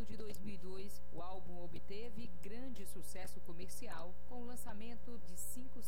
de 2002, o álbum obteve grande sucesso comercial com o lançamento de 5